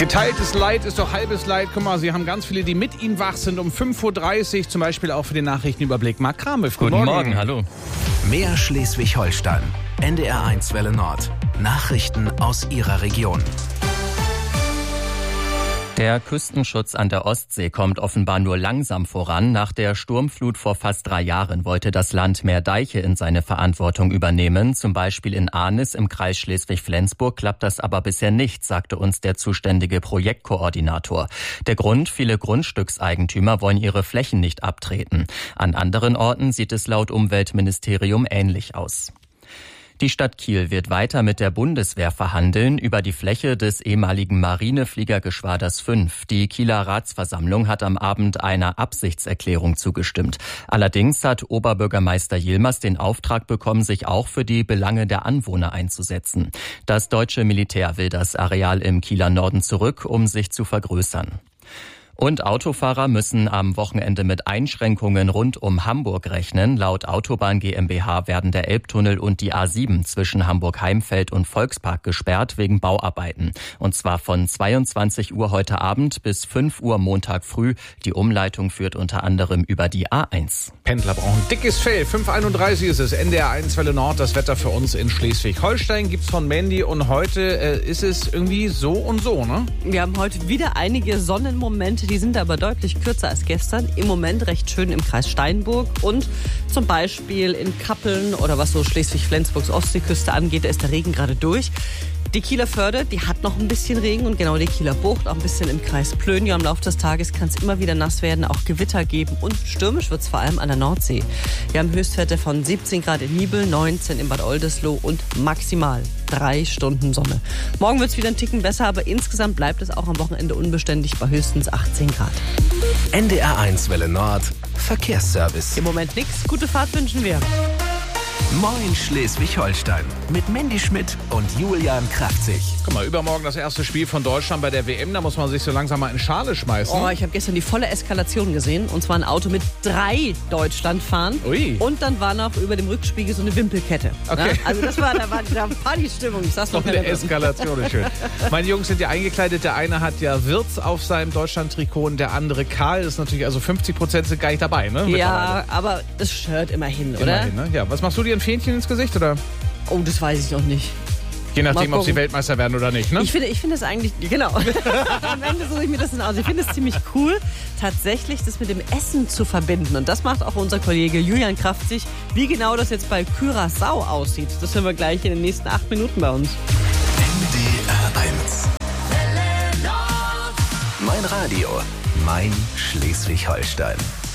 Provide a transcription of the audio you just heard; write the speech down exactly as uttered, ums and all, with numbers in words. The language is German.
Geteiltes Leid ist doch halbes Leid. Guck mal, Sie haben ganz viele, die mit Ihnen wach sind um fünf Uhr dreißig. Zum Beispiel auch für den Nachrichtenüberblick. Marc Kramel, guten, guten Morgen. Morgen, hallo. Mehr Schleswig-Holstein. N D R eins Welle Nord. Nachrichten aus Ihrer Region. Der Küstenschutz an der Ostsee kommt offenbar nur langsam voran. Nach der Sturmflut vor fast drei Jahren wollte das Land mehr Deiche in seine Verantwortung übernehmen. Zum Beispiel in Arnis im Kreis Schleswig-Flensburg klappt das aber bisher nicht, sagte uns der zuständige Projektkoordinator. Der Grund: viele Grundstückseigentümer wollen ihre Flächen nicht abtreten. An anderen Orten sieht es laut Umweltministerium ähnlich aus. Die Stadt Kiel wird weiter mit der Bundeswehr verhandeln über die Fläche des ehemaligen Marinefliegergeschwaders fünf. Die Kieler Ratsversammlung hat am Abend einer Absichtserklärung zugestimmt. Allerdings hat Oberbürgermeister Yilmaz den Auftrag bekommen, sich auch für die Belange der Anwohner einzusetzen. Das deutsche Militär will das Areal im Kieler Norden zurück, um sich zu vergrößern. Und Autofahrer müssen am Wochenende mit Einschränkungen rund um Hamburg rechnen. Laut Autobahn GmbH werden der Elbtunnel und die A sieben zwischen Hamburg-Heimfeld und Volkspark gesperrt wegen Bauarbeiten. Und zwar von zweiundzwanzig Uhr heute Abend bis fünf Uhr Montag früh. Die Umleitung führt unter anderem über die A eins. Pendler brauchen dickes Fell. fünf Uhr einunddreißig ist es. N D R eins Welle Nord. Das Wetter für uns in Schleswig-Holstein gibt's von Mandy. Und heute äh, ist es irgendwie so und so, ne? Wir haben heute wieder einige Sonnenmomente. Die sind aber deutlich kürzer als gestern. Im Moment recht schön im Kreis Steinburg und zum Beispiel in Kappeln oder was so Schleswig-Flensburgs Ostseeküste angeht, da ist der Regen gerade durch. Die Kieler Förde, die hat noch ein bisschen Regen und genau die Kieler Bucht, auch ein bisschen im Kreis Plön. Ja, im Laufe des Tages kann es immer wieder nass werden, auch Gewitter geben und stürmisch wird es vor allem an der Nordsee. Wir haben Höchstwerte von siebzehn Grad in Niebel, neunzehn in Bad Oldesloe und maximal drei Stunden Sonne. Morgen wird es wieder ein Ticken besser, aber insgesamt bleibt es auch am Wochenende unbeständig bei höchstens achtzehn Grad. N D R eins Welle Nord, Verkehrsservice. Im Moment nichts, gute Fahrt wünschen wir. Moin Schleswig-Holstein mit Mandy Schmidt und Julian Kraftzig. Guck mal, übermorgen das erste Spiel von Deutschland bei der W M. Da muss man sich so langsam mal in Schale schmeißen. Oh, ich habe gestern die volle Eskalation gesehen. Und zwar ein Auto mit drei Deutschlandfahren. Ui. Und dann war noch über dem Rückspiegel so eine Wimpelkette. Okay. Ja? Also das war, da war, da war Partystimmung. Ich sag's noch eine Eskalation ist schön. Meine Jungs sind ja eingekleidet. Der eine hat ja Wirtz auf seinem Deutschland-Trikot und der andere Karl. Das ist natürlich, also fünfzig Prozent sind gar nicht dabei, ne? Ja, aber das Shirt immerhin, oder? Immerhin, ne? Ja, was machst du dir? Ein Fähnchen ins Gesicht, oder? Oh, das weiß ich noch nicht. Je nachdem, ob sie Weltmeister werden oder nicht, ne? Ich finde ich finde es eigentlich, genau. Am Ende suche ich mir das dann aus. Ich finde es ziemlich cool, tatsächlich das mit dem Essen zu verbinden. Und das macht auch unser Kollege Julian Kraftzig. Wie genau das jetzt bei Curaçao aussieht, das hören wir gleich in den nächsten acht Minuten bei uns. N D R eins. Mein Radio, mein Schleswig-Holstein.